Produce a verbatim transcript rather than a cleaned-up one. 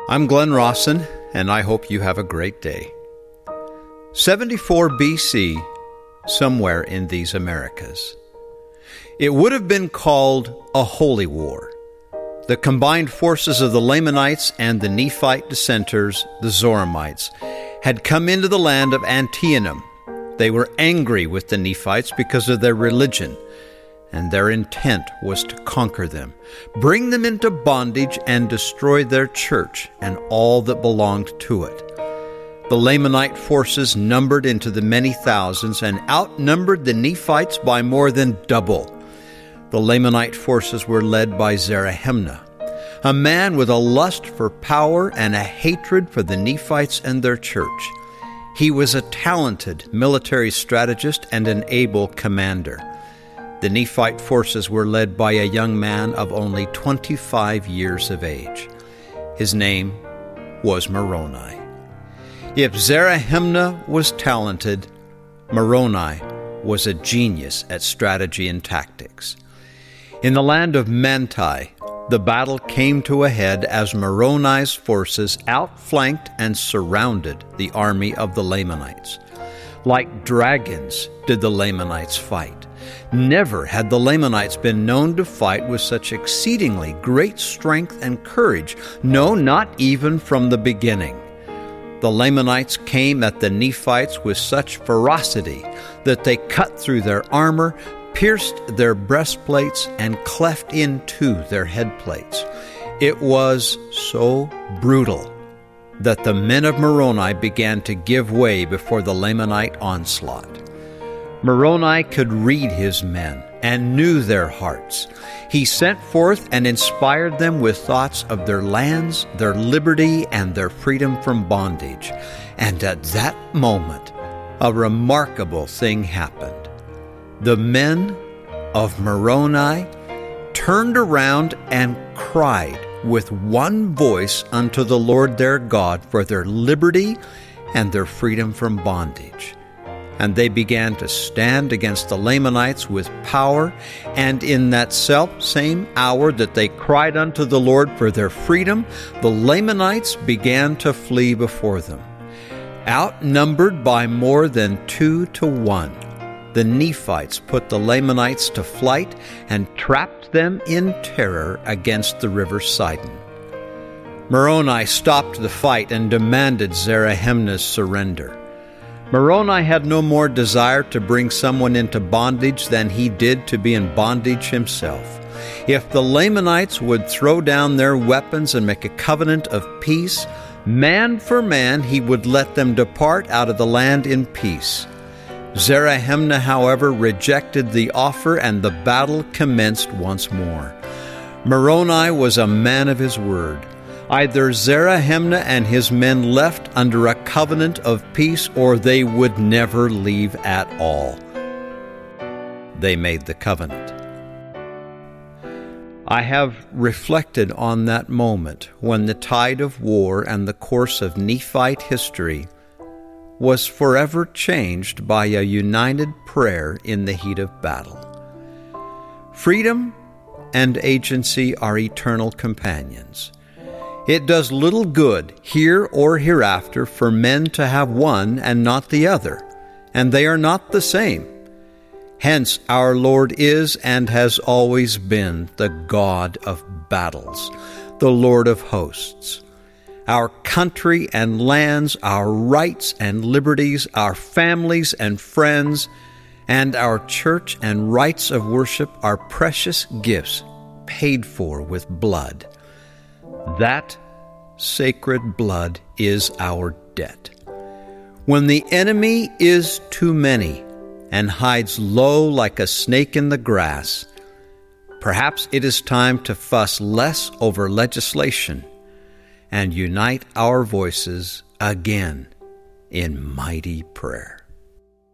I'm Glenn Rawson, and I hope you have a great day. seventy-four B C, somewhere in these Americas. It would have been called a holy war. The combined forces of the Lamanites and the Nephite dissenters, the Zoramites, had come into the land of Antietam. They were angry with the Nephites because of their religion, and their intent was to conquer them, bring them into bondage, and destroy their church and all that belonged to it. The Lamanite forces numbered into the many thousands and outnumbered the Nephites by more than double. The Lamanite forces were led by Zerahemnah, a man with a lust for power and a hatred for the Nephites and their church. He was a talented military strategist and an able commander. The Nephite forces were led by a young man of only twenty-five years of age. His name was Moroni. If Zerahemnah was talented, Moroni was a genius at strategy and tactics. In the land of Manti, the battle came to a head as Moroni's forces outflanked and surrounded the army of the Lamanites. Like dragons did the Lamanites fight. Never had the Lamanites been known to fight with such exceedingly great strength and courage, no, not even from the beginning. The Lamanites came at the Nephites with such ferocity that they cut through their armor, pierced their breastplates, and cleft in two their headplates. It was so brutal that the men of Moroni began to give way before the Lamanite onslaught. Moroni could read his men and knew their hearts. He sent forth and inspired them with thoughts of their lands, their liberty, and their freedom from bondage. And at that moment, a remarkable thing happened. The men of Moroni turned around and cried with one voice unto the Lord their God for their liberty and their freedom from bondage. And they began to stand against the Lamanites with power, and in that self-same hour that they cried unto the Lord for their freedom, the Lamanites began to flee before them. Outnumbered by more than two to one, the Nephites put the Lamanites to flight and trapped them in terror against the river Sidon. Moroni stopped the fight and demanded Zerahemnah's surrender. Moroni had no more desire to bring someone into bondage than he did to be in bondage himself. If the Lamanites would throw down their weapons and make a covenant of peace, man for man he would let them depart out of the land in peace. Zerahemnah, however, rejected the offer, and the battle commenced once more. Moroni was a man of his word. Either Zerahemnah and his men left under a covenant of peace, or they would never leave at all. They made the covenant. I have reflected on that moment when the tide of war and the course of Nephite history was forever changed by a united prayer in the heat of battle. Freedom and agency are eternal companions. It does little good, here or hereafter, for men to have one and not the other, and they are not the same. Hence our Lord is and has always been the God of battles, the Lord of hosts. Our country and lands, our rights and liberties, our families and friends, and our church and rites of worship are precious gifts paid for with blood. That sacred blood is our debt. When the enemy is too many and hides low like a snake in the grass, perhaps it is time to fuss less over legislation and unite our voices again in mighty prayer.